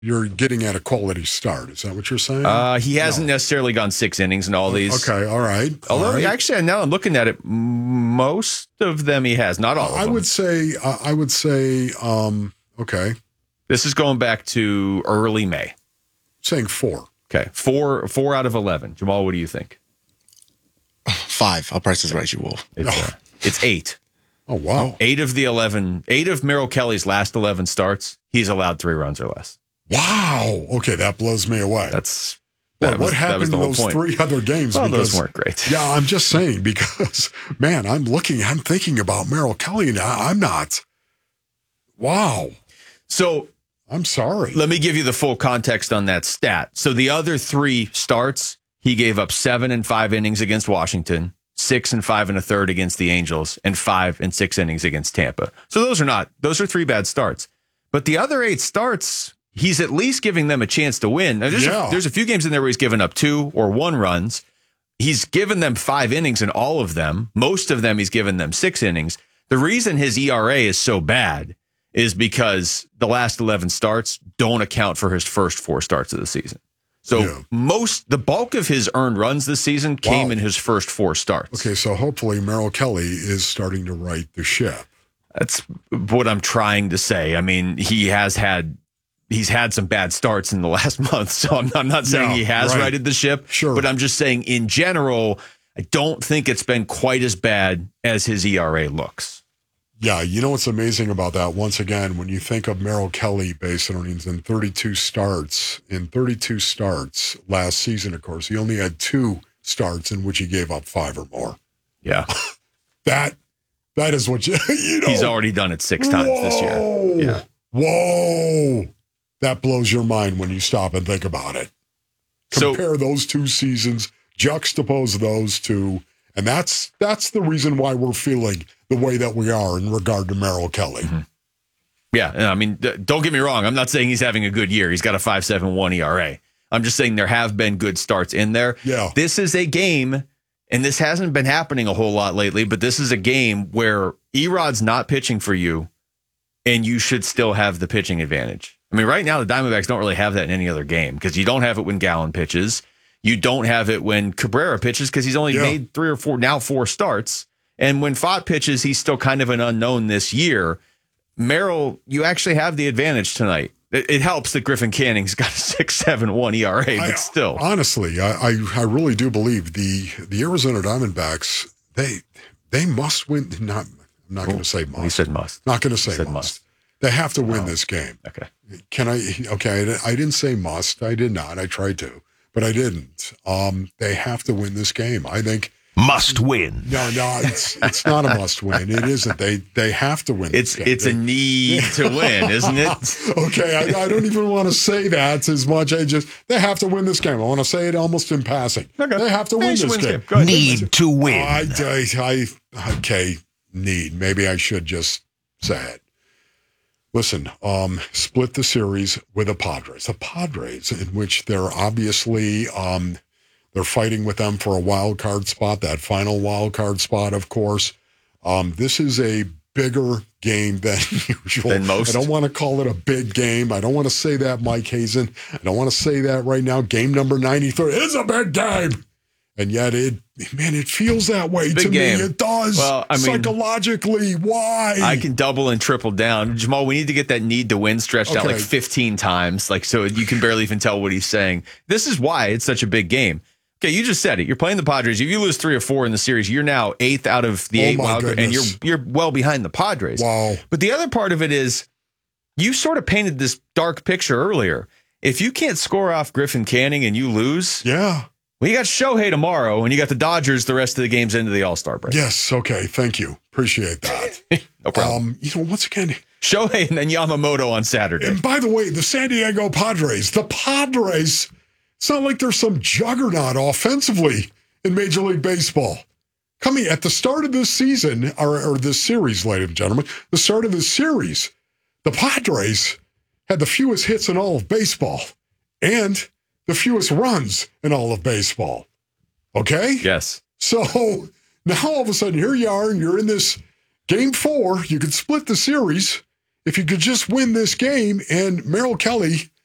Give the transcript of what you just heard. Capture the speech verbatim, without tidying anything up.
you're getting at a quality start. Is that what you're saying? Uh, he hasn't no. necessarily gone six innings in all these. Okay, all right. Although, all right. actually, now I'm looking at it, most of them he has, not all of I them. would say, uh, I would say, um, okay. This is going back to early May. Saying four. Okay, four four out of eleven. Jamal, what do you think? Five. I'll price this right, you wolf. It's, uh, it's eight. Oh, wow. Eight of the eleven, eight of Merrill Kelly's last eleven starts, he's allowed three runs or less. Wow. Okay, that blows me away. That's Well, that what was, happened in those point. three other games? Well, because, those weren't great. Yeah, I'm just saying because, man, I'm looking, I'm thinking about Merrill Kelly, and I, I'm not. Wow. So I'm sorry. let me give you the full context on that stat. So the other three starts, he gave up seven and five innings against Washington, six and five and a third against the Angels, and five and six innings against Tampa. So those are not, those are three bad starts. But the other eight starts, he's at least giving them a chance to win. Now, there's, Yeah. a, there's a few games in there where he's given up two or one runs. He's given them five innings in all of them. Most of them, he's given them six innings. The reason his E R A is so bad is because the last eleven starts don't account for his first four starts of the season. So Yeah. most, the bulk of his earned runs this season came Wow. in his first four starts. Okay, so hopefully Merrill Kelly is starting to right the ship. That's what I'm trying to say. I mean, he has had he's had some bad starts in the last month, so I'm, I'm not saying Yeah, he has right. righted the ship. Sure. But I'm just saying, in general, I don't think it's been quite as bad as his E R A looks. Yeah, you know what's amazing about that? Once again, when you think of Merrill Kelly base earnings in thirty-two starts, in thirty-two starts last season, of course, he only had two starts in which he gave up five or more. Yeah. That that is what you, you know. He's already done it six times Whoa. this year. Yeah. Whoa. That blows your mind when you stop and think about it. So- Compare those two seasons, juxtapose those two, and that's that's the reason why we're feeling the way that we are in regard to Merrill Kelly. Mm-hmm. Yeah, I mean, don't get me wrong. I'm not saying he's having a good year. He's got a five point seven one E R A. I'm just saying there have been good starts in there. Yeah. This is a game, and this hasn't been happening a whole lot lately, but this is a game where Erod's not pitching for you, and you should still have the pitching advantage. I mean, right now, the Diamondbacks don't really have that in any other game because you don't have it when Gallen pitches. You don't have it when Cabrera pitches because he's only Yeah. made three or four, now four starts. And when Fott pitches, he's still kind of an unknown this year. Merrill, you actually have the advantage tonight. It, it helps that Griffin Canning's got a six point seven one E R A, but I- still. Honestly, I, I I really do believe the the Arizona Diamondbacks, they they must win. Not I'm not going to say must. He said must. Not going to say said must. must. They have to win this game. Okay. Can I? Okay, I didn't say must. I did not. I tried to, but I didn't. Um, they have to win this game. I think. Must win. No, no, it's it's not a must win. It isn't. They they have to win. It's this game. it's a need to win, isn't it? Okay, I, I don't even want to say that as much. I just they have to win this game. I want to say it almost in passing. Okay. They have to They win should this win game. game. Go ahead. Need to win. I, I, I, okay, need. Maybe I should just say it. Listen, um, split the series with the Padres. The Padres, in which they're obviously um, they're fighting with them for a wild card spot, that final wild card spot, of course. Um, this is a bigger game than usual. Than most. I don't want to call it a big game. I don't want to say that, Mike Hazen. I don't want to say that right now. Game number ninety-three is a big game. And yet, it man, it feels that way Big to game. me. It does. Well, I mean, psychologically, why? I can double and triple down. Jamal, we need to get that need to win stretched out Okay. like fifteen times, like so you can barely even tell what he's saying. This is why it's such a big game. Okay, you just said it. You're playing the Padres. If you lose three or four in the series, you're now eighth out of the Oh, eight my wild card, and you're goodness. you're well behind the Padres. Wow. But the other part of it is you sort of painted this dark picture earlier. If you can't score off Griffin Canning and you lose, Yeah. well, you got Shohei tomorrow, and you got the Dodgers the rest of the games into the All-Star break. Yes. Okay. Thank you. Appreciate that. No problem. um, you know, once again, Shohei and then Yamamoto on Saturday. and by the way, the San Diego Padres, the Padres, it's not like there's some juggernaut offensively in Major League Baseball. Coming at the start of this season, or, or this series, ladies and gentlemen, the start of this series, the Padres had the fewest hits in all of baseball and the fewest runs in all of baseball. Okay? Yes. So now all of a sudden, here you are, and you're in this game four. You could split the series if you could just win this game. And Merrill Kelly,